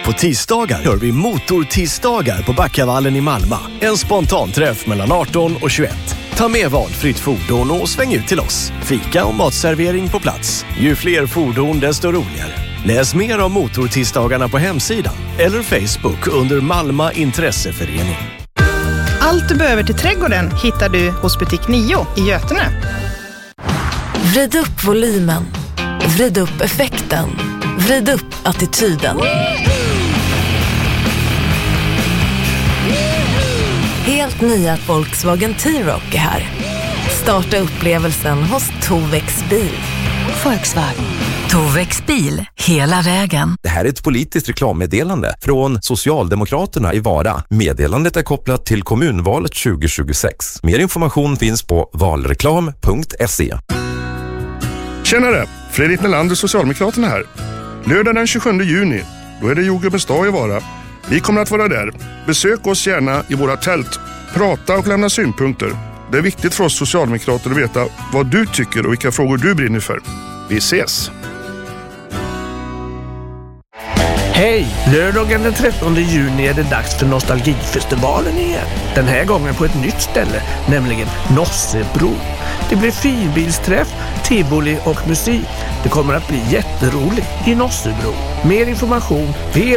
På tisdagar gör vi motortisdagar på Backavallen i Malmö. En spontanträff mellan 18 och 21. Ta med valfritt fordon och sväng ut till oss. Fika och matservering på plats. Ju fler fordon desto roligare. Läs mer om motortisdagarna på hemsidan eller Facebook under Malmö Intresseförening. Allt du behöver till trädgården hittar du hos butik 9 i Götene. Vrid upp volymen. Vrid upp effekten. Vrid upp attityden. Helt nya Volkswagen T-Roc är här. Starta upplevelsen hos Tovex bil. Volkswagen. Tovex bil, hela vägen. Det här är ett politiskt reklammeddelande från Socialdemokraterna i Vara. Meddelandet är kopplat till kommunvalet 2026. Mer information finns på valreklam.se. Tjenare, Fredrik Nelander, Socialdemokraterna här. Lördag den 27 juni, då är det jordgubbens dag i Vara. Vi kommer att vara där. Besök oss gärna i våra tält. Prata och lämna synpunkter. Det är viktigt för oss socialdemokrater att veta vad du tycker och vilka frågor du brinner för. Vi ses! Hej! Lördagen den 13 juni är det dags för Nostalgifestivalen igen. Den här gången på ett nytt ställe, nämligen Nossebro. Det blir fribilsträff, tivoli och musik. Det kommer att bli jätteroligt i Nossebro. Mer information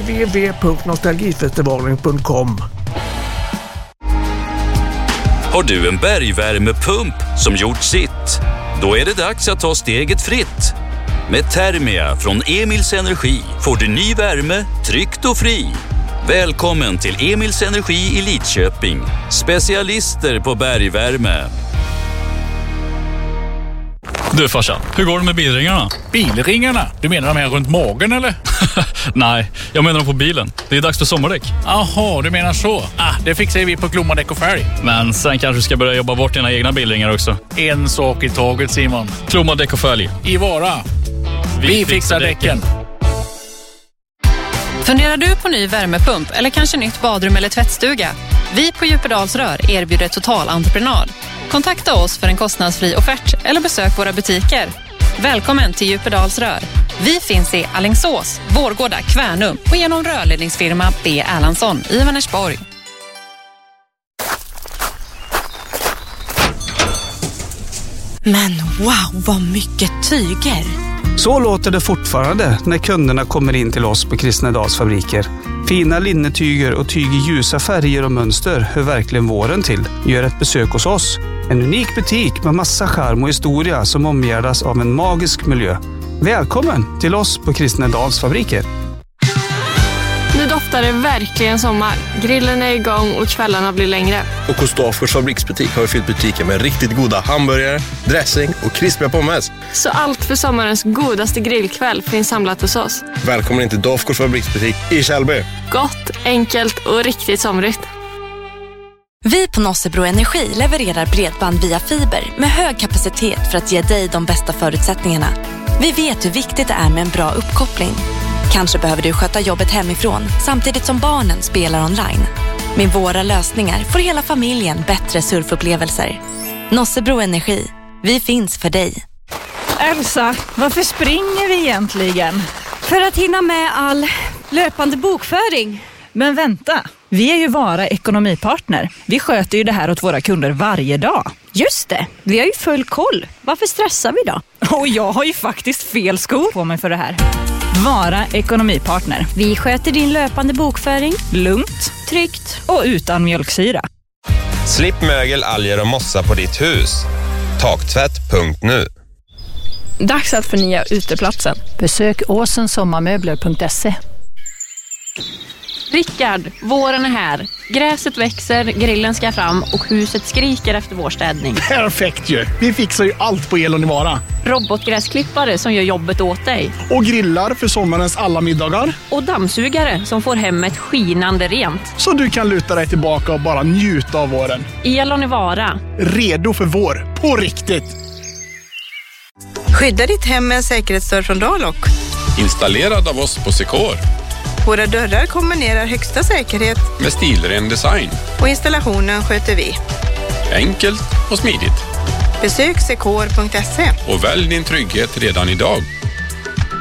www.nostalgifestivalen.com. Har du en bergvärmepump som gjort sitt? Då är det dags att ta steget fritt. Med Thermia från Emils Energi får du ny värme, tryggt och fri. Välkommen till Emils Energi i Lidköping. Specialister på bergvärme. Du farsan, hur går det med bilringarna? Bilringarna? Du menar de här runt magen eller? Nej, jag menar på bilen. Det är dags för sommardäck. Jaha, du menar så. Det fixar vi på Klomma Däck och Färg. Men sen kanske du ska börja jobba bort dina egna bilringar också. En sak i taget, Simon. Klomma Däck och Färg. I Vara. Vi fixar däcken. Funderar du på ny värmepump eller kanske nytt badrum eller tvättstuga? Vi på Djupedals Rör erbjuder total entreprenad. Kontakta oss för en kostnadsfri offert eller besök våra butiker. Välkommen till Djupedals Rör. Vi finns i Alingsås, Vårgårda, Kvärnum och genom rörledningsfirma B. Erlandsson i Vänersborg. Men wow, vad mycket tyger! Så låter det fortfarande när kunderna kommer in till oss på Kristnedals fabriker. Fina linnetyger och tyg i ljusa färger och mönster hör verkligen våren till. Gör ett besök hos oss. En unik butik med massa charm och historia som omgärdas av en magisk miljö. Välkommen till oss på Kristnedals fabriker. Nu doftar det verkligen sommar. Grillen är igång och kvällarna blir längre. Och hos Dafgårds fabriksbutik har vi fyllt butiken med riktigt goda hamburgare, dressing och krispiga pommes. Så allt för sommarens godaste grillkväll finns samlat hos oss. Välkommen in till Dafgårds fabriksbutik i Kjellby. Gott, enkelt och riktigt somrigt. Vi på Nossebro Energi levererar bredband via fiber med hög kapacitet för att ge dig de bästa förutsättningarna. Vi vet hur viktigt det är med en bra uppkoppling. Kanske behöver du sköta jobbet hemifrån samtidigt som barnen spelar online. Med våra lösningar får hela familjen bättre surfupplevelser. Nossebro Energi. Vi finns för dig. Elsa, varför springer vi egentligen? För att hinna med all löpande bokföring. Men vänta, vi är ju Vara ekonomipartner. Vi sköter ju det här åt våra kunder varje dag. Just det, vi har ju full koll. Varför stressar vi då? Och jag har ju faktiskt fel skor på mig för det här. Vara ekonomipartner. Vi sköter din löpande bokföring. Lugnt, tryggt och utan mjölksyra. Slipp mögel, alger och mossa på ditt hus. Taktvätt.nu. Dags att förnya uteplatsen. Besök åsensommarmöbler.se. Rickard, våren är här. Gräset växer, grillen ska fram och huset skriker efter vårstädning. Perfekt ju! Vi fixar ju allt på Elon i Vara. Robotgräsklippare som gör jobbet åt dig. Och grillar för sommarens alla middagar. Och dammsugare som får hemmet skinande rent. Så du kan luta dig tillbaka och bara njuta av våren. Elon i Vara. Redo för vår, på riktigt! Skydda ditt hem med en säkerhetsdörr från Dalok. Installerad av oss på Secor. Våra dörrar kombinerar högsta säkerhet med stilren design. Och installationen sköter vi. Enkelt och smidigt. Besök secor.se. Och välj din trygghet redan idag.